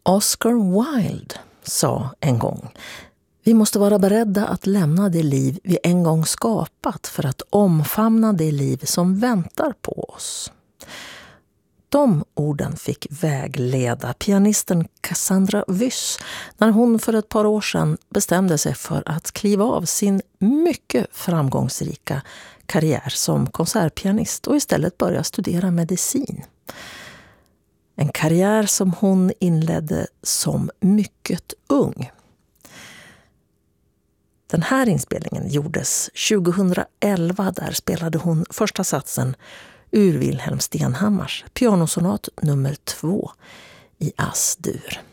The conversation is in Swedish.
Oscar Wilde sa en gång: vi måste vara beredda att lämna det liv vi en gång skapat för att omfamna det liv som väntar på oss. De orden fick vägleda pianisten Cassandra Wyss när hon för ett par år sedan bestämde sig för att kliva av sin mycket framgångsrika karriär som konsertpianist och istället börja studera medicin. En karriär som hon inledde som mycket ung. Den här inspelningen gjordes 2011, där spelade hon första satsen ur Wilhelm Stenhammars pianosonat nummer 2 i As-dur.